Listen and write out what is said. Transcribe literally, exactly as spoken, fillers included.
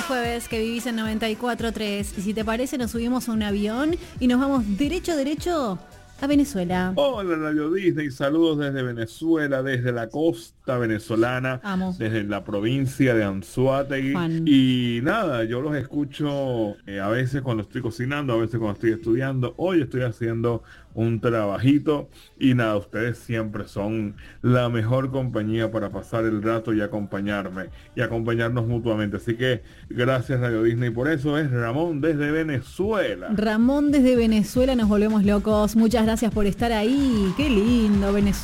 jueves que vivís en noventa y cuatro tres. Y si te parece, nos subimos a un avión y nos vamos derecho, derecho a Venezuela. Hola Radio Disney, saludos desde Venezuela, desde la costa venezolana, Amo. desde la provincia de Anzoátegui. Juan. Y nada, yo los escucho eh, a veces cuando estoy cocinando, a veces cuando estoy estudiando. Hoy estoy haciendo un trabajito y nada, ustedes siempre son la mejor compañía para pasar el rato y acompañarme y acompañarnos mutuamente. Así que gracias Radio Disney por eso. Es Ramón desde Venezuela. Ramón desde Venezuela, nos volvemos locos. Muchas gracias por estar ahí. Qué lindo Venezuela.